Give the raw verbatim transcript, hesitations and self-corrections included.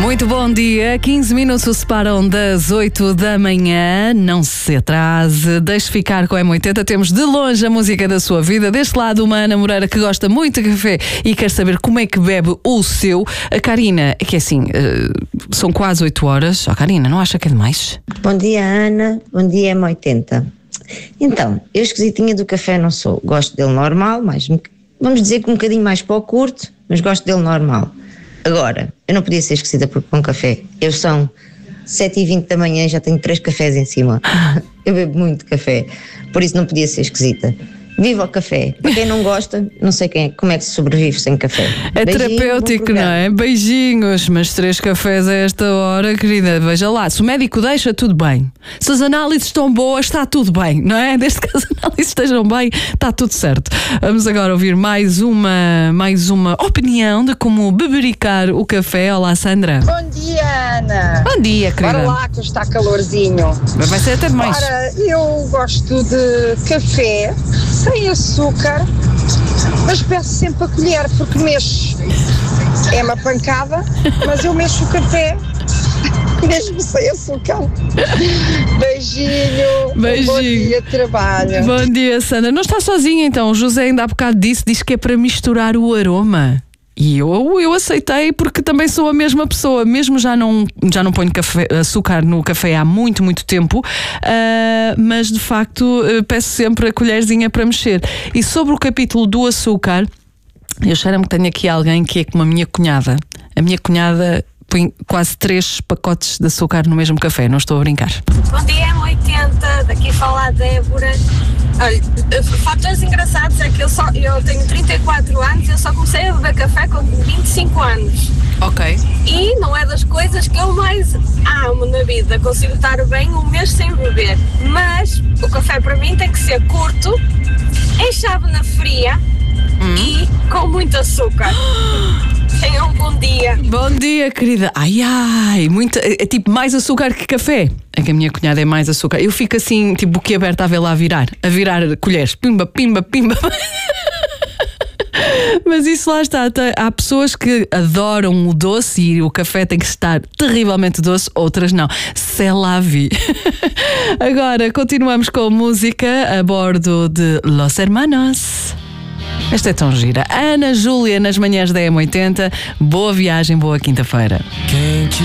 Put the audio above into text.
Muito bom dia, quinze minutos se separam das oito da manhã, não se atrase, deixe ficar com a M oitenta, temos de longe a música da sua vida, deste lado uma Ana Moreira que gosta muito de café e quer saber como é que bebe o seu, a Karina, que é assim, são quase oito horas, oh, Karina, não acha que é demais? Bom dia Ana, bom dia M oitenta. Então, eu esquisitinha do café não sou, gosto dele normal, mas vamos dizer que um bocadinho mais para o curto, mas gosto dele normal. Agora, eu não podia ser esquecida por um café. Eu são sete e vinte da manhã e já tenho três cafés em cima. Eu bebo muito café, por isso não podia ser esquisita. Viva o café. Para quem não gosta, não sei quem é, como é que se sobrevive sem café. É Beijinho, terapêutico, não é? Beijinhos, mas três cafés a esta hora, querida, veja lá. Se o médico deixa, tudo bem. Se as análises estão boas, está tudo bem, não é? Desde que as análises estejam bem, está tudo certo. Vamos agora ouvir mais uma, mais uma opinião de como bebericar o café. Olá, Sandra. Bom dia, Ana. Bom dia, querida. Bora lá que está calorzinho. Vai ser até demais. Ora, eu gosto de café sem açúcar, mas peço sempre a colher porque mexo. É uma pancada, mas eu mexo o café mesmo sem açúcar. Beijinho. Beijinho. Bom dia de trabalho. Bom dia, Sandra. Não está sozinha então. O José ainda há bocado disse, diz que é para misturar o aroma. E eu, eu aceitei porque também sou a mesma pessoa, mesmo já não, já não ponho café, açúcar no café há muito, muito tempo, uh, mas de facto uh, peço sempre a colherzinha para mexer. E sobre o capítulo do açúcar, eu cheiro-me que tenho aqui alguém que é como a minha cunhada. A minha cunhada põe quase três pacotes de açúcar no mesmo café, não estou a brincar. Bom dia, M oitenta, daqui fala a Débora. Olha, fatores engraçados é que eu, só, eu tenho trinta e quatro anos e eu só comecei a beber café com vinte e cinco anos. Ok. E não é das coisas que eu mais amo na vida, consigo estar bem um mês sem beber. Mas o café para mim tem que ser curto, em chávena fria hum. e com muito açúcar. Tenham um bom dia. Bom dia, querida. Ai, ai, muito, é, é tipo mais açúcar que café. É que a minha cunhada é mais açúcar. Eu fico assim, tipo, boquiaberta a vê-la a virar. A virar colheres. Pimba, pimba, pimba. Mas isso lá está. Há pessoas que adoram o doce e o café tem que estar terrivelmente doce, outras não. C'est la vie. Agora, continuamos com música a bordo de Los Hermanos. Esta é tão gira. Ana Júlia nas manhãs da M oitenta. Boa viagem, boa quinta-feira.